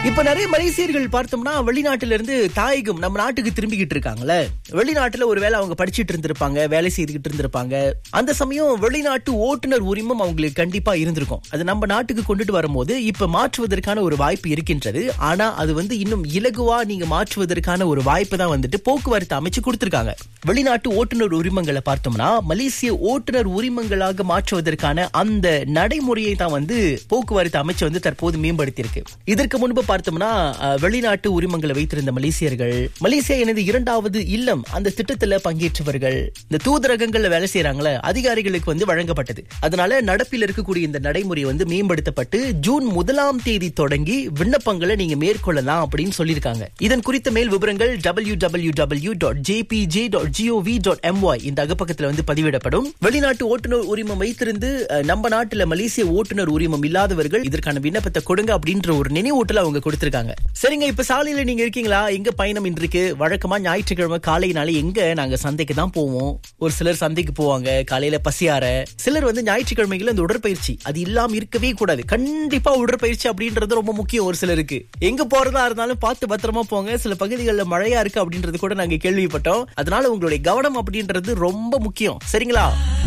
இப்ப நிறைய மலேசியர்கள் பார்த்தோம்னா வெளிநாட்டுல இருந்து தாயகம் நம்ம நாட்டுக்கு திரும்பிக்கிட்டு இருக்காங்கல்ல. வெளிநாட்டுல ஒருவேளை அவங்க படிச்சிட்டு இருந்திருப்பாங்க, வேலை செய்துகிட்டு இருந்திருப்பாங்க. அந்த சமயம் வெளிநாட்டு ஓட்டுநர் உரிமம் அவங்களுக்கு கண்டிப்பா இருந்திருக்கும். அது நம்ம நாட்டுக்கு கொண்டுட்டு வரும்போது இப்ப மாற்றுவதற்கான ஒரு வாய்ப்பு இருக்கின்றது. ஆனா அது இன்னும் இலகுவா நீங்க மாற்றுவதற்கான ஒரு வாய்ப்பு தான் போக்குவரத்து அமைச்சு கொடுத்திருக்காங்க. வெளிநாட்டு ஓட்டுநர் உரிமங்களை பார்த்தோம்னா மலேசிய ஓட்டுநர் உரிமங்களாக மாற்றுவதற்கான அந்த நடைமுறையை தான் போக்குவரத்து அமைச்சு தற்போது மேம்படுத்தி இருக்கு. இதற்கு முன்பு பார்த்தோம்னா வெளிநாட்டு உரிமங்களை வைத்திருந்த மலேசியர்கள் மலேசியா எனது இரண்டாவது இல்லம் அந்த திட்டத்துல பங்கேற்றவர்கள் இந்த தூதரகங்கள்ல வேலை செய்யறாங்களே அதிகாரிகளுக்கு வழங்கப்பட்டது. அதனால நடப்பில் இருக்கக்கூடிய இந்த நடைமுறை மேம்படுத்தப்பட்டு ஜூன் 1ஆம் தேதி தொடங்கி விண்ணப்பங்களை நீங்க மேற்கொள்ளலாம் அப்படின்னு சொல்லியிருக்காங்க. இதன் குறித்த மேல் விவரங்கள் www.jpj.gov.my இந்த அகப்பக்கத்துல பதிவிடப்படும். வெளிநாட்டு ஓட்டுநர் உரிமம் வைத்திருந்து நம்ம நாட்டுல மலேசிய ஓட்டுநர் உரிமம் இல்லாதவர்கள் இதற்கான விண்ணப்பத்தை கொடுங்க அப்படின்ற ஒரு நினைவூட்டல அவங்க கொடுத்திருக்காங்க. சரிங்க, இப்ப சாலையில நீங்க இருக்கீங்களா? எங்க பயணம் இன்றைக்கு? வழக்கமா ஞாயிற்றுக்கிழமை காலையினால எங்க நாங்க சந்தைக்கு தான் போவோம். ஒரு சிலர் சந்தைக்கு போவாங்க காலையில பசியார. சிலர் ஞாயிற்றுக்கிழமைகள் இந்த உடற்பயிற்சி அது இல்லாம இருக்கவே கூடாது. கண்டிப்பா உடற்பயிற்சி அப்படின்றது ரொம்ப முக்கியம். ஒரு சிலருக்கு எங்க போறதா இருந்தாலும் பார்த்து பத்திரமா போங்க. சில பகுதிகளில் மழையா இருக்கு அப்படின்றது கூட நாங்க கேள்விப்பட்டோம். அதனால உங்களுடைய கவனம் அப்படின்றது ரொம்ப முக்கியம். சரிங்களா?